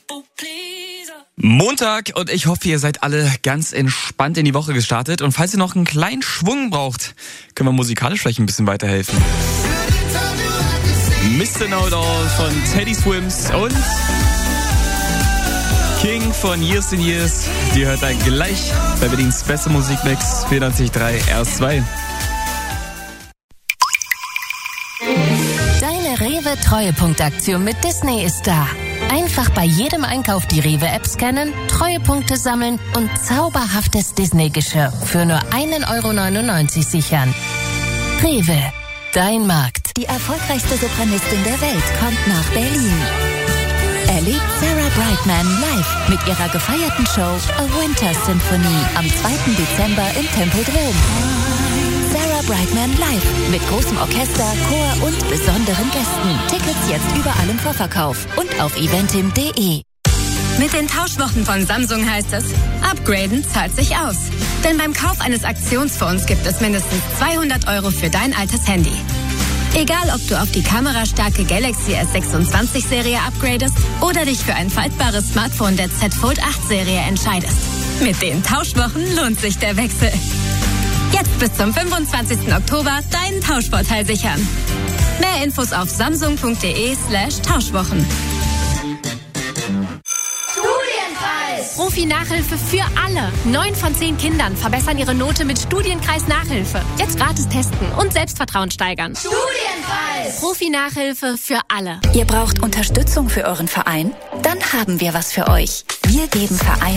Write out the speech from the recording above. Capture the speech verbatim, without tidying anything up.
Montag und ich hoffe, ihr seid alle ganz entspannt in die Woche gestartet. Und falls ihr noch einen kleinen Schwung braucht, können wir musikalisch vielleicht ein bisschen weiterhelfen. Mister Know-It-All von Teddy Swims und King von Years and Years. Die hört dann gleich bei Berlins beste Musikmix vierundneunzig Komma drei R S zwei. Deine Rewe-Treuepunktaktion mit Disney ist da. Einfach bei jedem Einkauf die Rewe-App scannen, Treuepunkte sammeln und zauberhaftes Disney-Geschirr für nur ein Euro neunundneunzig sichern. Rewe, dein Markt. Die erfolgreichste Sopranistin der Welt kommt nach Berlin. Erlebt Sarah Brightman live mit ihrer gefeierten Show A Winter Symphony am zweiten Dezember im Tempodrom. Sarah Brightman live mit großem Orchester, Chor und besonderen Gästen. Tickets jetzt überall im Vorverkauf und auf eventim punkt de. Mit den Tauschwochen von Samsung heißt es, upgraden zahlt sich aus. Denn beim Kauf eines Aktionsphones gibt es mindestens zweihundert Euro für dein altes Handy. Egal, ob du auf die kamerastarke Galaxy S sechsundzwanzig Serie upgradest oder dich für ein faltbares Smartphone der Z Fold acht Serie entscheidest. Mit den Tauschwochen lohnt sich der Wechsel. Jetzt bis zum fünfundzwanzigsten Oktober deinen Tauschvorteil sichern. Mehr Infos auf samsung punkt de slash Tauschwochen. Studienkreis! Profi-Nachhilfe für alle. Neun von zehn Kindern verbessern ihre Note mit Studienkreis-Nachhilfe. Jetzt gratis testen und Selbstvertrauen steigern. Studienkreis! Profi-Nachhilfe für alle. Ihr braucht Unterstützung für euren Verein? Dann haben wir was für euch. Wir geben Vereinen